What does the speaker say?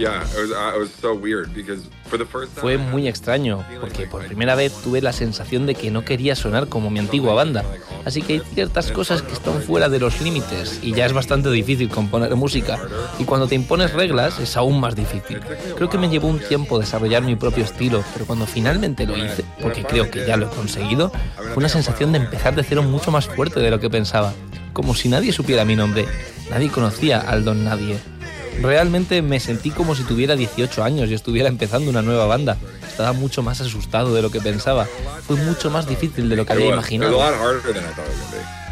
Fue muy extraño, porque por primera vez tuve la sensación de que no quería sonar como mi antigua banda. Así que hay ciertas cosas que están fuera de los límites y ya es bastante difícil componer música. Y cuando te impones reglas es aún más difícil. Creo que me llevó un tiempo desarrollar mi propio estilo, pero cuando finalmente lo hice, porque creo que ya lo he conseguido, fue una sensación de empezar de cero mucho más fuerte de lo que pensaba. Como si nadie supiera mi nombre. Nadie conocía al Don Nadie. Realmente me sentí como si tuviera 18 años y estuviera empezando una nueva banda. Estaba mucho más asustado de lo que pensaba. Fue mucho más difícil de lo que había imaginado.